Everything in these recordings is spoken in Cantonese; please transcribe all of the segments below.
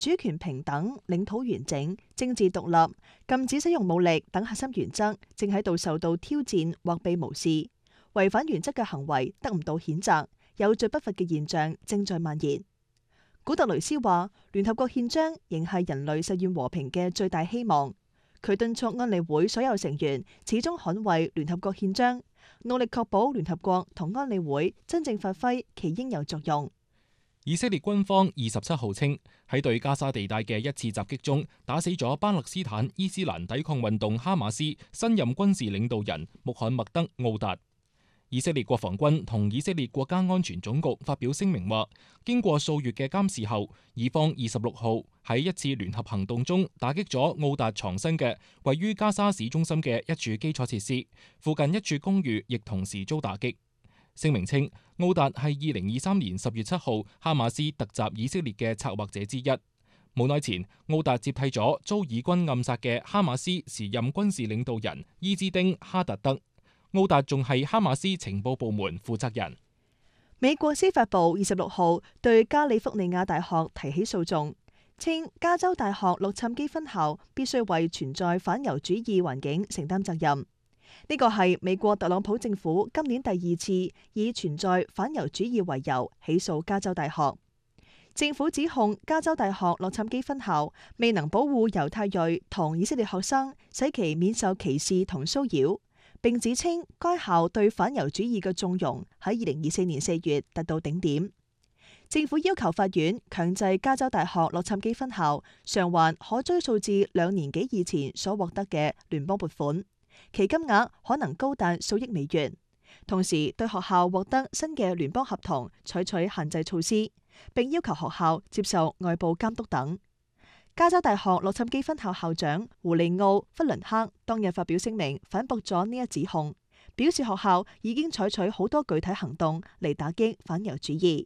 主權平等、領土完整、政治獨立、禁止使用武力等核心原則正喺度受到挑戰或被無視。違反原則嘅行為得唔到譴責，有罪不罰嘅現象正在蔓延。古特雷斯話：聯合國憲章仍係人類實現和平嘅最大希望。佢敦促安理會所有成員始終捍衛聯合國憲章，努力確保聯合國同安理會真正發揮其應有作用。 以色列軍方27號稱，喺對加沙地帶嘅一次襲擊中，打死咗巴勒斯坦伊斯蘭抵抗運動哈馬斯新任軍事領導人穆罕默德·奧達。以色列國防軍同以色列國家安全總局發表聲明話，經過數月嘅監視後，以方26號喺一次聯合行動中打擊咗奧達藏身嘅位於加沙市中心嘅一處基礎設施，附近一處公寓亦同時遭打擊。聲明稱，奧達係2023年10月7號哈馬斯突襲以色列嘅策劃者之一。冇耐前，奧達接替咗遭以軍暗殺嘅哈馬斯時任軍事領導人伊茲丁·哈達德。奧達仲係哈馬斯情報部門負責人。 美國司法部26號對加利福尼亞大學提起訴訟，稱加州大學洛杉磯分校必須為存在反猶主義環境承擔責任。呢個係美國特朗普政府今年第2次以存在反猶主義為由起訴加州大學。政府指控加州大學洛杉磯分校未能保護猶太裔同以色列學生，使其免受歧視同騷擾。並指稱該校對反猶主義嘅縱容喺2024年4月達到頂點。政府要求法院強制加州大學洛杉磯分校償還可追溯至2年幾以前所獲得嘅聯邦撥款，其金額可能高達數億美元。同時對學校獲得新嘅聯邦合同採取限制措施，並要求學校接受外部監督等。加州大學洛杉磯分校校長胡利奧·弗倫克當日發表聲明，反駁咗呢一指控，表示學校已經採取好多具體行動嚟打擊反猶主義。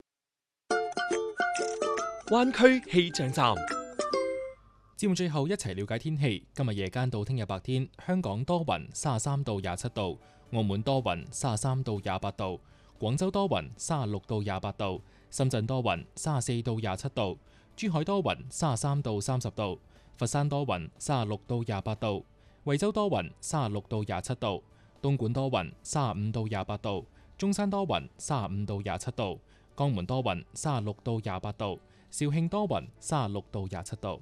灣區氣象站， 節目最後一齊了解天氣。今日夜間到聽日白天，香港多雲，33到27度；澳門多雲，33到28度；廣州多雲，36到28度；深圳多雲，34到27度。珠海多雲，33到30度；佛山多雲，36到28度；惠州多雲，36到27度；東莞多雲，35到28度；中山多雲，35到27度；江門多雲，36到28度；肇慶多雲，36到27度。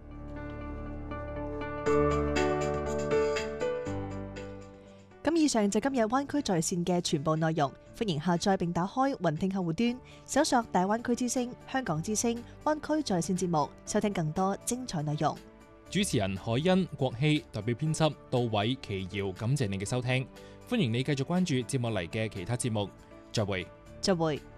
咁以上就今日灣區在線嘅全部內容，歡迎下載並打開雲聽客戶端，搜索大灣區之聲、香港之聲、灣區在線節目，收聽更多精彩內容。 主持人海欣、國希，代表編輯杜偉、奇瑤，感謝你嘅收聽，歡迎你繼續關注接落嚟嘅其他節目，再會。 再會。